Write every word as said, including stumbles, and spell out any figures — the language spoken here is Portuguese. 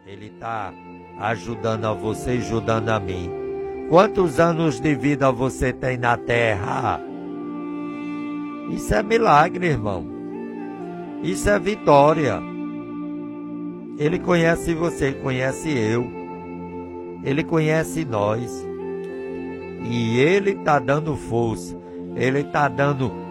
Ele está ajudando a você, ajudando a mim. Quantos anos de vida você tem na terra? Isso é milagre, irmão. Isso é vitória. Ele conhece você, ele conhece eu. Ele conhece nós. E Ele está dando força. Ele está dando